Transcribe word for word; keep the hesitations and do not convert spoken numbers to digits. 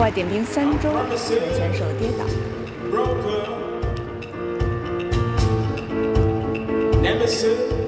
外点兵三周，前选手跌倒。 Nemesis